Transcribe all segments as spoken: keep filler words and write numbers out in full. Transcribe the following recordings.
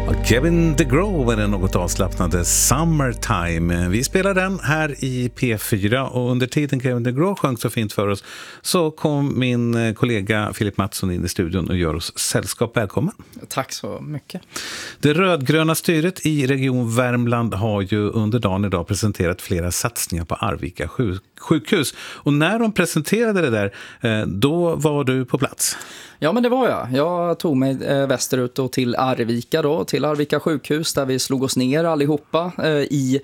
Kevin DeGraw är den något avslappnade Summertime. Vi spelar den här i P fyra och under tiden Kevin DeGraw sjöng så fint för oss så kom min kollega Filip Mattsson in i studion och gör oss sällskap. Välkommen. Tack så mycket. Det rödgröna styret i Region Värmland har ju under dagen idag presenterat flera satsningar på Arvika sjukhus. Och när de presenterade det där, då var du på plats. Ja, men det var jag. Jag tog mig eh, västerut och till Arvika då, till Arvika sjukhus där vi slog oss ner allihopa eh, i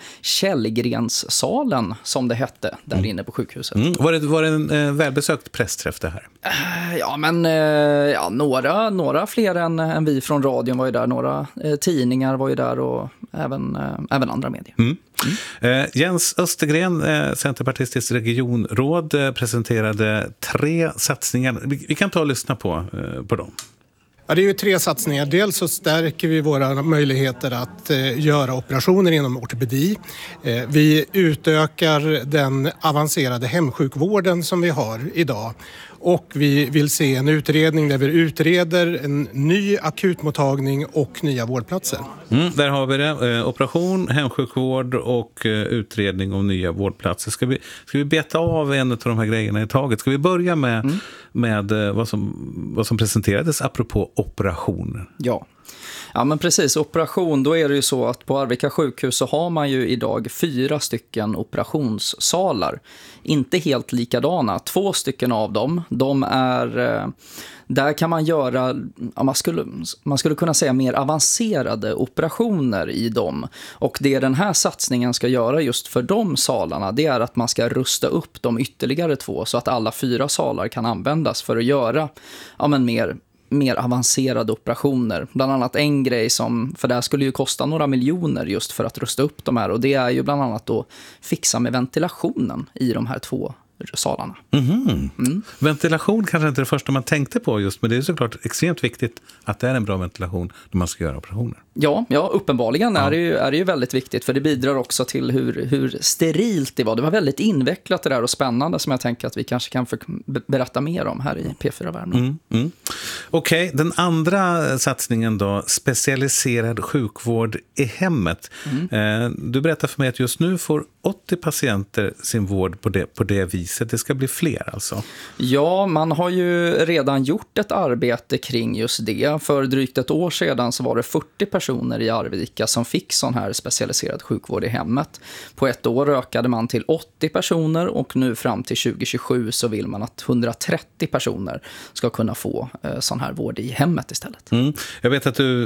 Källgrenssalen som det hette där mm. inne på sjukhuset. Mm. Var det, var det en eh, välbesökt pressträff det här? Eh, ja, men eh, ja, några, några fler än, än vi från radion var ju där. Några eh, tidningar var ju där och även, eh, även andra medier. Mm. Mm. Eh, Jens Östergren, eh, centerpartistisk regionråd, eh, presenterade tre satsningar. Vi, vi kan ta och lyssna på, eh, på dem. Ja, det är ju tre satsningar. Dels så stärker vi våra möjligheter att eh, göra operationer inom ortopedi. Eh, vi utökar den avancerade hemsjukvården som vi har idag. Och vi vill se en utredning där vi utreder en ny akutmottagning och nya vårdplatser. Mm, där har vi det. Eh, operation, hemsjukvård och eh, utredning om nya vårdplatser. Ska vi, ska vi beta av en av de här grejerna i taget? Ska vi börja med, mm. med eh, vad, som, vad som presenterades apropå operationer? Ja. Ja, men precis. Operation, då är det ju så att på Arvika sjukhus så har man ju idag fyra stycken operationssalar. Inte helt likadana. Två stycken av dem, de är... Där kan man göra, ja, man, skulle, man skulle kunna säga mer avancerade operationer i dem. Och det den här satsningen ska göra just för de salarna, det är att man ska rusta upp de ytterligare två så att alla fyra salar kan användas för att göra ja, men mer... mer avancerade operationer. Bland annat en grej som, för det här skulle ju kosta några miljoner just för att rusta upp de här. Och det är ju bland annat då fixa med ventilationen i de här två salarna. Mm-hmm. Mm. Ventilation kanske inte är det första man tänkte på just, men det är såklart extremt viktigt att det är en bra ventilation när man ska göra operationer. Ja, ja uppenbarligen ja. Är, det ju, är det ju väldigt viktigt, för det bidrar också till hur, hur sterilt det var. Det var väldigt invecklat det där och spännande som jag tänker att vi kanske kan för, berätta mer om här i P fyra Värmland. Mm, mm. Okej, okay, den andra satsningen då, specialiserad sjukvård i hemmet. Mm. Eh, du berättar för mig att just nu får åttio patienter sin vård på det, på det viset. Det ska bli fler alltså. Ja, man har ju redan gjort ett arbete kring just det. För drygt ett år sedan så var det fyrtio personer i Arvika som fick sån här specialiserad sjukvård i hemmet. På ett år ökade man till åttio personer och nu fram till tjugo tjugosju så vill man att hundratrettio personer ska kunna få eh, sån här vård i hemmet istället. Mm. Jag vet att du,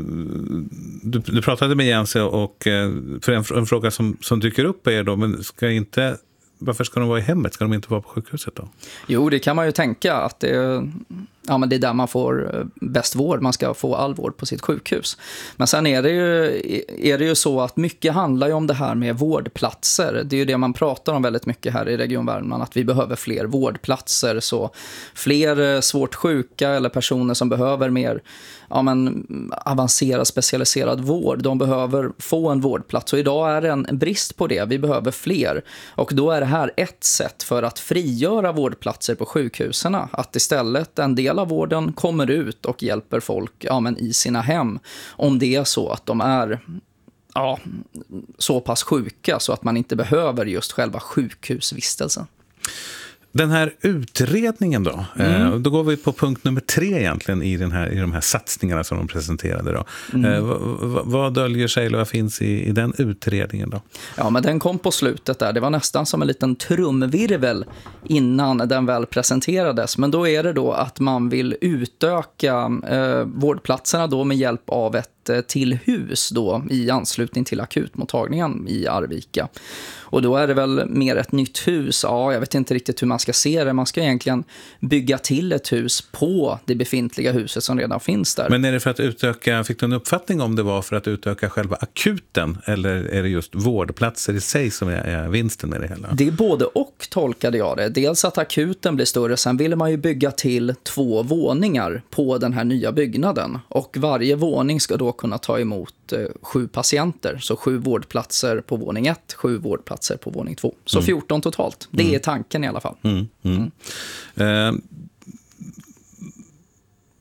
du, du pratade med Jens och för en, en fråga som, som dyker upp är då, men ska inte... Varför ska de vara i hemmet? Ska de inte vara på sjukhuset då? Jo, det kan man ju tänka att det, ja, men det är där man får bäst vård. Man ska få all vård på sitt sjukhus. Men sen är det ju, är det ju så att mycket handlar ju om det här med vårdplatser. Det är ju det man pratar om väldigt mycket här i Region Värmland. Att vi behöver fler vårdplatser. Så fler svårt sjuka eller personer som behöver mer ja, men, avancerad, specialiserad vård. De behöver få en vårdplats. Och idag är det en brist på det. Vi behöver fler. Och då är det här ett sätt för att frigöra vårdplatser på sjukhusen. Att istället en del av vården kommer ut och hjälper folk ja, men i sina hem. Om det är så att de är ja, så pass sjuka så att man inte behöver just själva sjukhusvistelsen. Den här utredningen då, mm. eh, då går vi på punkt nummer tre egentligen i, den här, i de här satsningarna som de presenterade då. Mm. Eh, vad, vad, vad döljer sig eller vad finns i, i den utredningen då? Ja, men den kom på slutet där. Det var nästan som en liten trumvirvel innan den väl presenterades. Men då är det då att man vill utöka eh, vårdplatserna då med hjälp av ett till hus då i anslutning till akutmottagningen i Arvika. Och då är det väl mer ett nytt hus. Ja, jag vet inte riktigt hur man ska se det. Man ska egentligen bygga till ett hus på det befintliga huset som redan finns där. Men är det för att utöka, fick du en uppfattning om det var för att utöka själva akuten eller är det just vårdplatser i sig som är, är vinsten med det hela? Det är både och tolkade jag det. Dels att akuten blir större, sen ville man ju bygga till två våningar på den här nya byggnaden. Och varje våning ska då kunna ta emot eh, sju patienter. Så sju vårdplatser på våning ett, sju vårdplatser på våning två. Så mm. fjorton totalt. Det mm. är tanken i alla fall. Mm. Mm. Mm. Uh,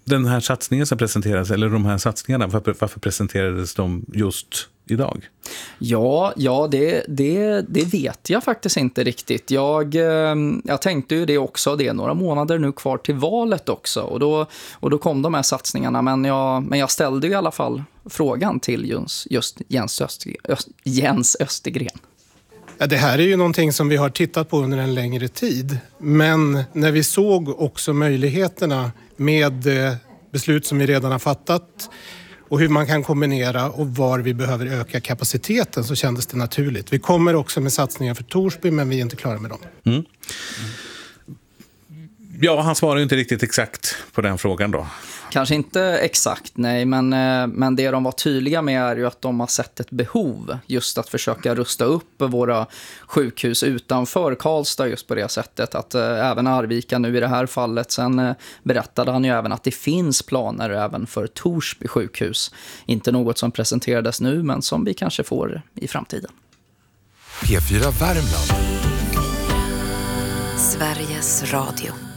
Den här satsningen som presenteras, eller de här satsningarna, varför, varför presenterades de just idag? Ja, ja det, det, det vet jag faktiskt inte riktigt. Jag, jag tänkte ju det också, det är några månader nu kvar till valet också. Och då, och då kom de här satsningarna, men jag, men jag ställde ju i alla fall frågan till just, just Jens, Öster, Öst, Jens Östergren. Ja, det här är ju någonting som vi har tittat på under en längre tid. Men när vi såg också möjligheterna med beslut som vi redan har fattat och hur man kan kombinera och var vi behöver öka kapaciteten, så kändes det naturligt. Vi kommer också med satsningar för Torsby, men vi är inte klara med dem. Mm. Ja, han svarar ju inte riktigt exakt på den frågan då. Kanske inte exakt, nej, men, men det de var tydliga med är ju att de har sett ett behov just att försöka rusta upp våra sjukhus utanför Karlstad just på det sättet. Att äh, även Arvika nu i det här fallet. Sen äh, berättade han ju även att det finns planer även för Torsby sjukhus. Inte något som presenterades nu, men som vi kanske får i framtiden. P fyra Värmland. Sveriges Radio.